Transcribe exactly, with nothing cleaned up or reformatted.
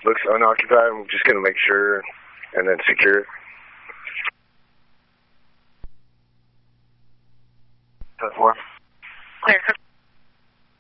looks unoccupied. I'm just going to make sure and then secure it. ten four. Clear.